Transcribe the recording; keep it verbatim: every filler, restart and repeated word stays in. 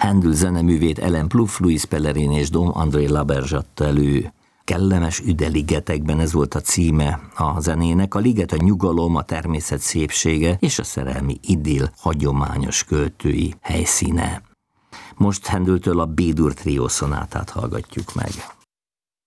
Händel zeneművét Ellen Plouffe, Louis Pellerin és Dom André Laberge adta elő. Kellemes üde ligetekben, ez volt a címe a zenének. A liget a nyugalom, a természet szépsége és a szerelmi idill hagyományos költői helyszíne. Most Händeltől a B-dur trió szonátát hallgatjuk meg.